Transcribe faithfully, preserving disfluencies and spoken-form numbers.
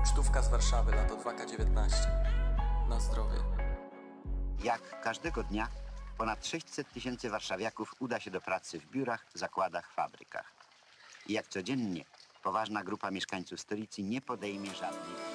Pocztówka z Warszawy, lato dwa K dziewiętnaście. Na zdrowie. Jak każdego dnia ponad sześćset tysięcy warszawiaków uda się do pracy w biurach, zakładach, fabrykach. I jak codziennie poważna grupa mieszkańców stolicy nie podejmie żadnej